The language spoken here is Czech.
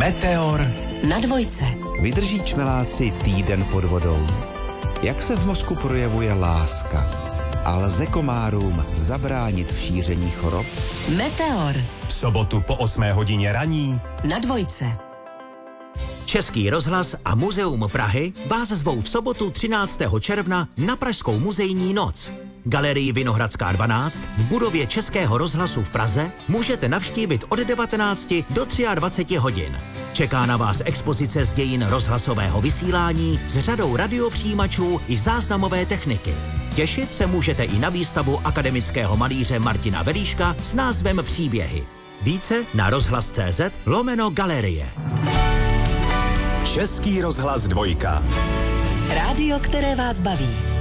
Meteor na dvojce. Vydrží čmeláci týden pod vodou? Jak se v mozku projevuje láska? A lze komárům zabránit v šíření chorob? Meteor v sobotu po 8 hodině raní na dvojce. Český rozhlas a Muzeum Prahy vás zvou v sobotu 13. června na Pražskou muzejní noc. Galerii Vinohradská 12 v budově Českého rozhlasu v Praze můžete navštívit od 19 do 23 hodin. Čeká na vás expozice z dějin rozhlasového vysílání s řadou radiopřijímačů i záznamové techniky. Těšit se můžete i na výstavu akademického malíře Martina Velíška s názvem Příběhy. Více na rozhlas.cz/galerie. Český rozhlas 2. Rádio, které vás baví.